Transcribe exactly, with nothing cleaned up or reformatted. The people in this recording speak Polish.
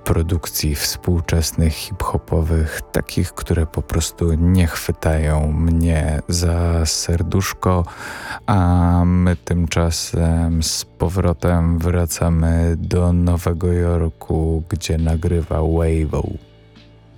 produkcji współczesnych hip-hopowych, takich, które po prostu nie chwytają mnie za serduszko, a my tymczasem z powrotem wracamy do Nowego Jorku, gdzie nagrywa Wave'o.